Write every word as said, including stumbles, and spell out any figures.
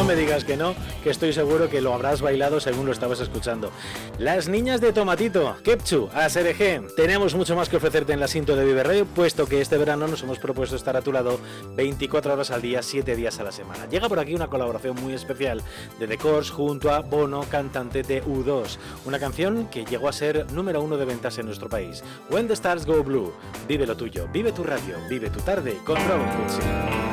me digas que no, que estoy seguro que lo habrás bailado según lo estabas escuchando. Las niñas de Tomatito, Kepchu, A S R G. Tenemos mucho más que ofrecerte en la Sinto de Vive Radio, puesto que este verano nos hemos propuesto estar a tu lado veinticuatro horas al día, siete días a la semana. Llega por aquí una colaboración muy especial de The Corrs junto a Bono, cantante de U dos. Una canción que llegó a ser número uno de ventas en nuestro país. When the Stars Go Blue. Vive lo tuyo, vive tu radio, vive tu tarde con Robin Cootsy.